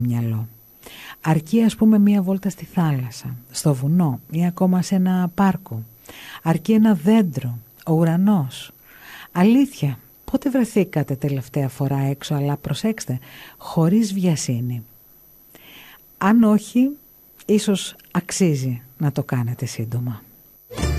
μυαλό. Αρκεί ας πούμε μία βόλτα στη θάλασσα, στο βουνό ή ακόμα σε ένα πάρκο. Αρκεί ένα δέντρο, ο ουρανός. Αλήθεια, πότε βρεθήκατε τελευταία φορά έξω, αλλά προσέξτε, χωρίς βιασύνη? Αν όχι, ίσως αξίζει να το κάνετε σύντομα.